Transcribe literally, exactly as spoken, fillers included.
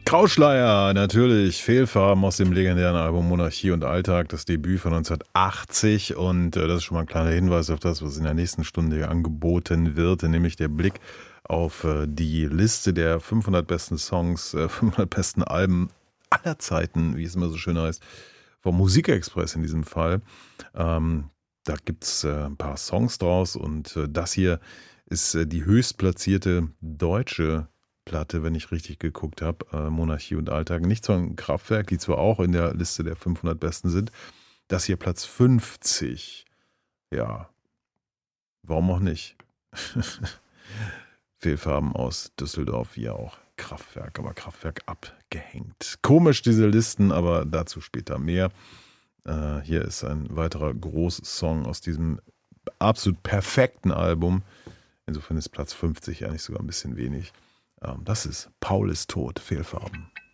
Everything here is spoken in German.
Grauschleier, natürlich. Fehlfarben aus dem legendären Album Monarchie und Alltag, das Debüt von neunzehnhundertachtzig. Und äh, das ist schon mal ein kleiner Hinweis auf das, was in der nächsten Stunde angeboten wird, nämlich der Blick auf äh, die Liste der fünfhundert besten Songs, äh, fünfhundert besten Alben aller Zeiten, wie es immer so schön heißt, vom Musikexpress in diesem Fall. Ähm, da gibt es äh, ein paar Songs draus und äh, das hier ist äh, die höchstplatzierte deutsche Platte, wenn ich richtig geguckt habe, äh, Monarchie und Alltag. Nicht so ein Kraftwerk, die zwar auch in der Liste der fünfhundert besten sind. Das hier Platz fünfzig. Ja, warum auch nicht? Fehlfarben aus Düsseldorf, wie auch Kraftwerk, aber Kraftwerk abgehängt. Komisch diese Listen, aber dazu später mehr. Äh, hier ist ein weiterer Großsong aus diesem absolut perfekten Album. Insofern ist Platz fünfzig eigentlich sogar ein bisschen wenig. Das ist Paul ist tot, Fehlfarben.